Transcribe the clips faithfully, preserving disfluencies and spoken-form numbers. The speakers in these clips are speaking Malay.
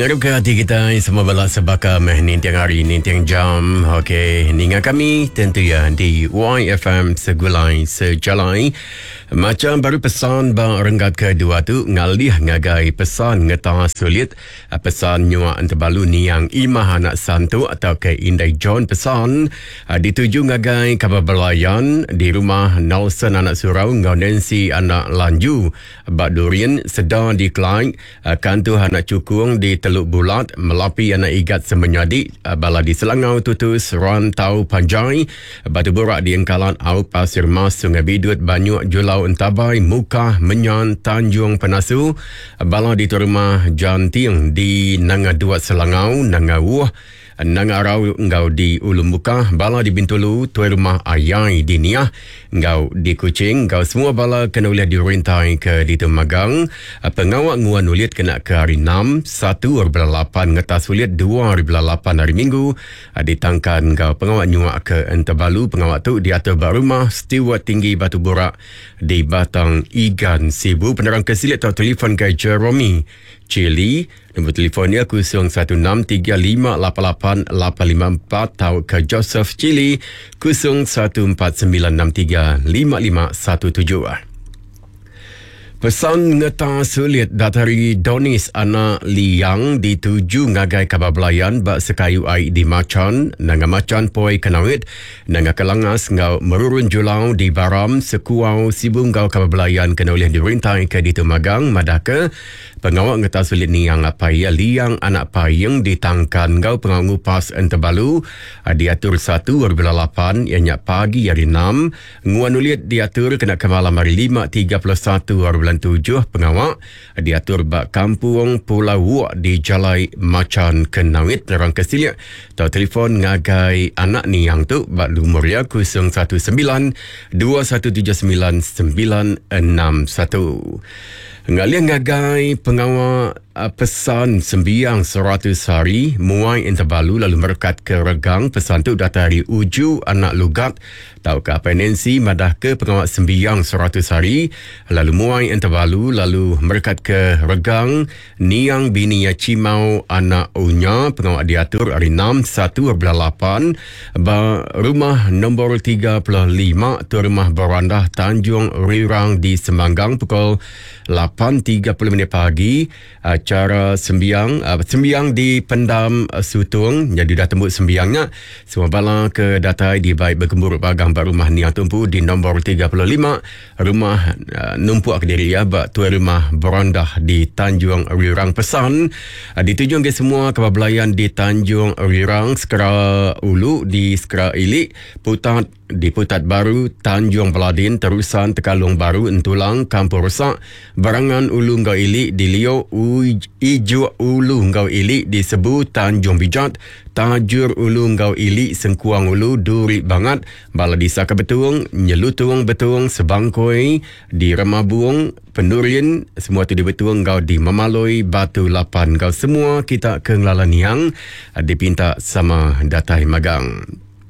Pengaruh ke hati kita semua bala sebaka meh nintiang hari nintiang jam. Okey, ninga kami tentu ya di Y F M segulai sejalai. Macam baru pesan bang renggat kedua tu ngalih ngagai pesan ngeta sulit pesan nyua antabalu niang imah anak santu atau ke Indai John pesan dituju ngagai kabar belayan di rumah Nelson anak surau ngau Nancy anak lanju bak durian sedang di Klang kantu anak cukung di Teluk Bulat melapi anak igat semenyadi bala di Selangau tutus rantau Panjai batu borak di Engkalan au Pasir Mas Sungai Bidut Banyuk Julau Entabai Mukah Menyan Tanjung Penasu bala di rumah Janting di Nanga Duat Selangau Nanga Wuh Nanga Arau ngau di Ulu Mukah bala di Bintulu tuai rumah Ayai di Niah ngau di Kuching ngau semua bala kena uliah dirintai ke di Temagang pengawak nguan uliat kena ke hari enam satu hari lapan ngetas uliat dua hari lapan hari Minggu ditangkan ngau pengawak nyuak ke Entabalu pengawak tu diatur bak rumah Steward Tinggi Batu Borak di Batang Igan Sibu penerang kesilit atau telefon ke Jeromi Cili nombor telefonnya kosong satu enam tiga lima lapan lapan lapan lima empat atau ke Joseph Cili kosong satu empat sembilan enam tiga lima lima satu tujuh. Pesan ngeta sulit datari Donis anak Liang dituju ngagai kabar belayan bak sekayu air di Macan nanga Macan poi kenawit nanga Kelangas ngau merurun julau di Baram sekuau sibung ngau kabar belayan kena oleh dirintai ke di Temagang madaka pengawak ngeta sulit ni yang apa ya Liang anak payeng ditangkan ngau pengawak ngupas Entabalu diatur satu hari lapan ianya pagi hari enam nguan uliat diatur kena ke malam hari lima tiga puluh satu hari tujuh pengawak diatur bak kampung Pulau Wak di Jalai Macan Kenawit nerang kesilia atau telefon ngagai anak ni yang tu bak lumur ya kosong satu sembilan dua satu tujuh sembilan sembilan enam satu. Ngalian ngagai pengawak uh, pesan sembiang seratus hari muai Entabalu lalu merekat ke Regang pesan tu datari Uju anak Lugat tau ke apa Nancy madah ke pengawak sembiang seratus hari lalu muai Entabalu lalu merekat ke Regang Niang bini ya Cimau anak Unya pengawak diatur hari enam satu hari lapan ba rumah nombor tiga puluh lima tu rumah Berandah Tanjung Rirang di Semanggang pukul lapan tiga puluh minit pagi acara sembiang uh, sembiang di Pendam uh, Sutung jadi dah tembus sembiangnya semua bala ke datai di baik bergembur bagang bak rumah Niang Tumpu di nombor tiga puluh lima rumah uh, Numpuk Kediri ya bak tuai rumah Berandah di Tanjung Rirang pesan uh, dituju ke semua kabar belayan di Tanjung Rirang Sekera Ulu di Sekera Ilik Putat di Putat Baru Tanjung Peladin terusan Tekalung Baru Entulang Kampung Rosak Barangan Ulu Ngau Ilik di Lio Ijo Ulu Ngau Ilik di Sebu Tanjung Bijat Tajur Ulu Ngau Ilik Sengkuang Ulu Duri Bangat Bala di Saka Betung Nyelutung Betung Sebangkoi di Remabuong Pendurian semua tu di Betung Ngau di Mamaloi Batu Lapan Ngau semua kita ke Ngelalan yang dipinta sama datai magang.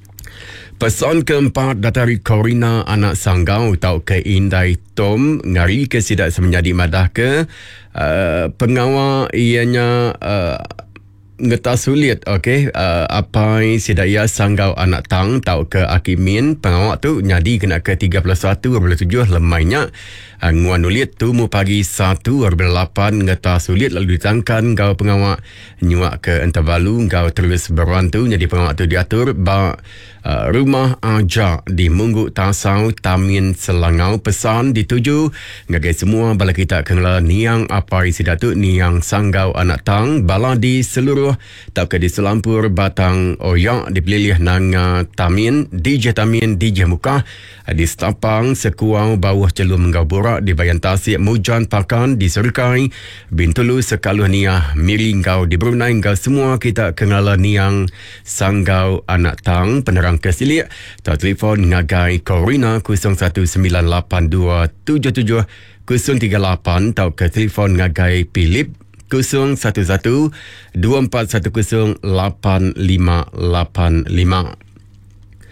Pesan keempat datari Corina anak Sanggau tau ke Indai Tom ngari ke sidak semenyadi madah ke uh, pengawal ianya uh, ngeta sulit okey uh, apa sidak ia Sanggau anak Tang tau ke Akimin pengawal tu nyadi kena ke tiga puluh satu dua puluh tujuh lemainya uh, nguan ulit tu mu pagi satu dua puluh lapan ngeta sulit lalu ditangkan ngau pengawal nyuak ke Entabalu ngau terus berantu jadi pengawal tu diatur ba Uh, rumah Aja di Mungguk Tasau Tamin Selangau pesan dituju ngagai semua bala kita kengla niang apa isi datuk niang Sanggau anak Tang bala di seluruh tak ke di Selampur Batang Oyak di Pelilih Nanga Tamin D J Tamin D J Mukah di Setapang Sekuau Bawah Celum Ngau Borak di Bayan Tasik Mujan Pakan di Serkai Bintulu Sekaluh Niah Miri Ngau di Brunei Ngau semua kita kengla niang Sanggau anak Tang penerang kesilik atau telefon ngagai Corina kosong satu sembilan lapan dua tujuh tujuh kosong tiga lapan atau ke telefon ngagai Philip kosong satu satu dua empat satu kosong lapan lima lapan lima.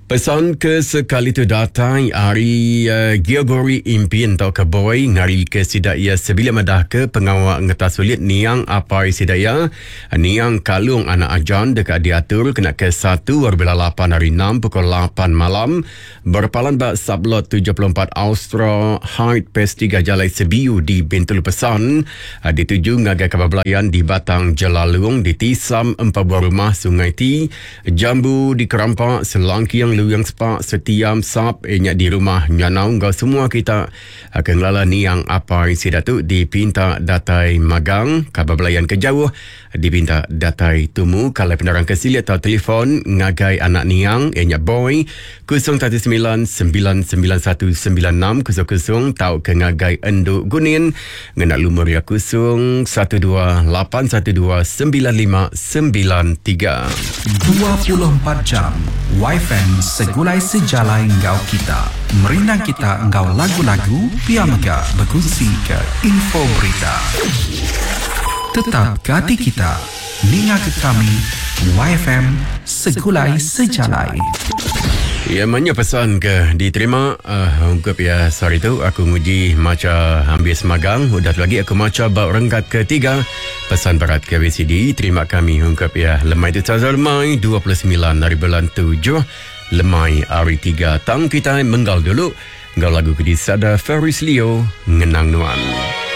Pesan ke sekali tu datang hari uh, Georgori Impin tau ke boy ngari ke sidaya sebila madah ke pengawal ngeta sulit niang apa sidaya niang kalung anak ajan dekat diatur kena ke satu warbila lapan hari enam pukul lapan malam berpalan bak sablot tujuh puluh empat Austro Height Pes tiga Jalai Sebiu di Bentul Pesan uh, dituju ngagai kabablayan di Batang Jelalung di Tisam empat buah rumah Sungai Ti Jambu di Kerampak Selangkiang yang sepak setiam sap enyak di rumah nyanau kau semua kita akan lala ni yang apa isi datuk dipinta datai magang kabar belayan ke jauh dipinta datai tumu kalau pendarang kesilia atau telefon ngagai anak niang enyak boy kosong satu sembilan sembilan sembilan satu sembilan enam kosong kosong tau ke ngagai enduk gunin ngenak lumur ya kosong satu dua lapan satu dua sembilan lima sembilan tiga dua puluh empat jam Y F M segulai sejalai engkau kita merindang kita engkau lagu-lagu piamega berkongsi ke info berita tetap ke hati kita ninga ke kami Y F M segulai sejalai. Ya, mana pesan ke diterima uh, ungkap ya sorry tu aku nguji maca ambil semagang udah lagi aku maca bab renggat ketiga pesan berat ke W C D terima kami ungkap ya lemai tu tazar lemai dua puluh sembilan dari bulan tujuh lemai hari tiga tang kita menggal dulu ngau lagu kedisada Ferris Leo ngenang nuan.